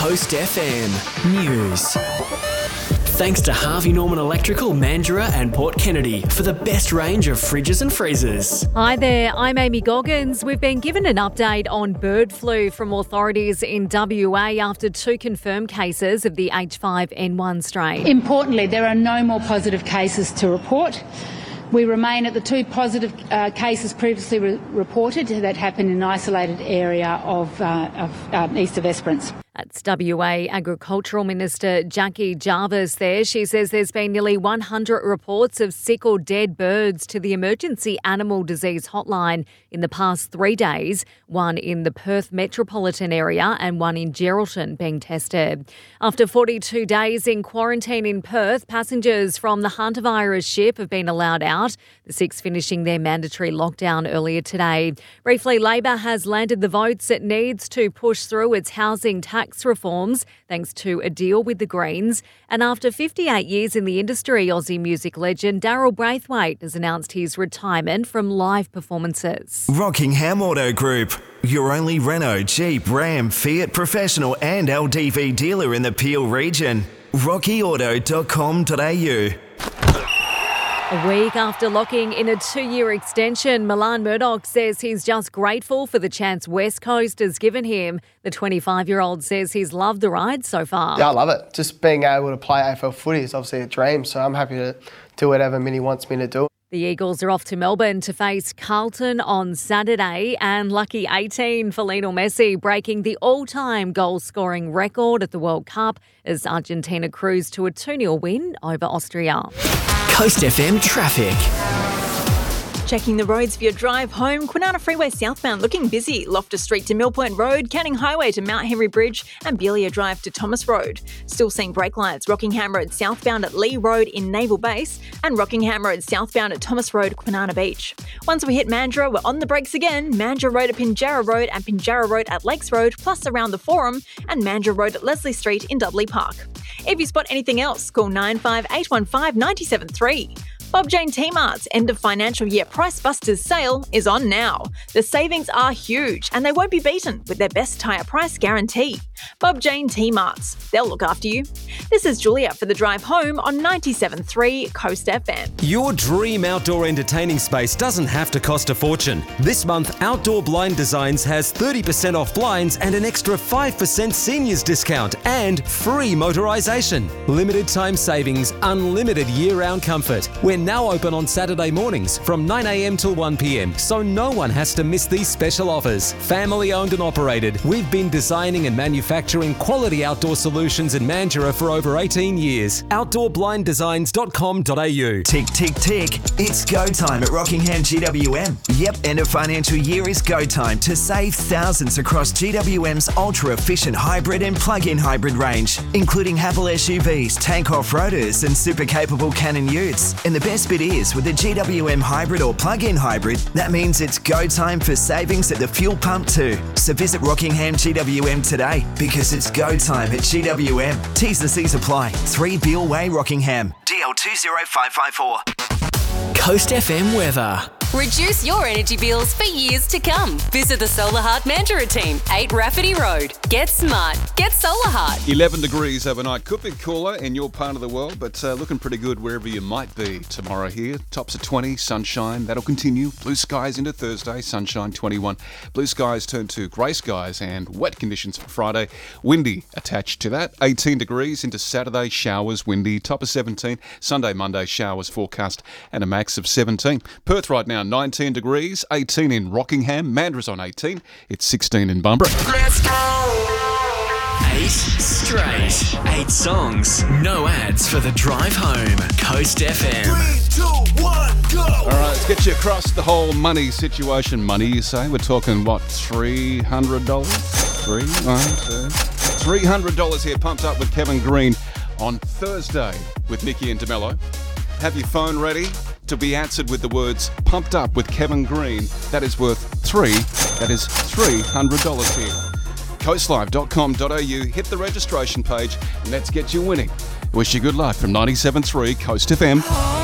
Coast FM News. Thanks to Harvey Norman Electrical, Mandurah and Port Kennedy for the best range of fridges and freezers. Hi there, I'm Amy Goggins. We've been given an update on bird flu from authorities in WA after 2 confirmed cases of the H5N1 strain. Importantly, there are no more positive cases to report. We remain at the 2 positive cases previously reported that happened in an isolated area of east of Esperance. That's WA Agricultural Minister Jackie Jarvis there. She says there's been nearly 100 reports of sick or dead birds to the Emergency Animal Disease Hotline in the past 3 days, one in the Perth metropolitan area and one in Geraldton being tested. After 42 days in quarantine in Perth, passengers from the hantavirus ship have been allowed out, the 6 finishing their mandatory lockdown earlier today. Briefly, Labor has landed the votes it needs to push through its housing tax reforms thanks to a deal with the Greens. And after 58 years in the industry, Aussie music legend Daryl Braithwaite has announced his retirement from live performances. Rockingham Auto Group, your only Renault, Jeep, Ram, Fiat professional and LDV dealer in the Peel region. rockyauto.com.au. A week after locking in a 2-year extension, Milan Murdoch says he's just grateful for the chance West Coast has given him. The 25-year-old says he's loved the ride so far. Yeah, I love it. Just being able to play AFL footy is obviously a dream, so I'm happy to do whatever Minnie wants me to do. The Eagles are off to Melbourne to face Carlton on Saturday, and lucky 18 for Lionel Messi, breaking the all-time goal-scoring record at the World Cup as Argentina cruised to a 2-0 win over Austria. Coast FM traffic. Checking the roads for your drive home. Kwinana Freeway southbound looking busy. Loftus Street to Mill Point Road, Canning Highway to Mount Henry Bridge and Belia Drive to Thomas Road. Still seeing brake lights. Rockingham Road southbound at Lee Road in Naval Base and Rockingham Road southbound at Thomas Road, Kwinana Beach. Once we hit Mandurah, we're on the brakes again. Mandurah Road at Pinjarra Road and Pinjarra Road at Lakes Road, plus around the Forum and Mandurah Road at Leslie Street in Dudley Park. If you spot anything else, call 95815 973. Bob Jane T-Mart's end of financial year Price Busters sale is on now. The savings are huge and they won't be beaten with their best tyre price guarantee. Bob Jane T-Mart's, they'll look after you. This is Julia for The Drive Home on 97.3 Coast FM. Your dream outdoor entertaining space doesn't have to cost a fortune. This month, Outdoor Blind Designs has 30% off blinds and an extra 5% seniors discount and free motorisation. Limited time savings, unlimited year-round comfort. We're now open on Saturday mornings from 9 a.m. till 1 p.m, so no one has to miss these special offers. Family owned and operated, we've been designing and manufacturing quality outdoor solutions in Mandurah for over 18 years. Outdoorblinddesigns.com.au. Tick, tick, tick. It's go time at Rockingham GWM. Yep, end of financial year is go time to save thousands across GWM's ultra-efficient hybrid and plug-in hybrid range, including Happel SUVs, tank off-roaders and super-capable Cannon utes. And the best bit is, with the GWM hybrid or plug-in hybrid, that means it's go time for savings at the fuel pump too. So visit Rockingham GWM today, because it's go time at GWM. T's and C's apply. 3 Beale Way, Rockingham. DL 20554. Coast FM weather. Reduce your energy bills for years to come. Visit the Solar Heart Mandurah team, 8 Rafferty Road. Get smart. Get Solar Heart. 11 degrees overnight. Could be cooler in your part of the world, but looking pretty good wherever you might be tomorrow here. Tops at 20, sunshine. That'll continue. Blue skies into Thursday, sunshine 21. Blue skies turn to grey skies and wet conditions for Friday. Windy attached to that. 18 degrees into Saturday, showers, windy. Top of 17. Sunday, Monday, showers forecast and a max of 17. Perth right now, 19 degrees, 18 in Rockingham. Mandurah's on 18. It's 16 in Bunbury. Let's go! 8 straight. 8 songs. No ads for The Drive Home. Coast FM. 3, 2, 1, go! All right, let's get you across the whole money situation. Money, you say? We're talking, what, $300? $300 here, pumped up with Kevin Green on Thursday with Nikki and DeMello. Have your phone ready to be answered with the words pumped up with Kevin Green. That is worth $300 here. Coastlive.com.au. Hit the registration page and let's get you winning. Wish you good luck from 97.3 Coast FM.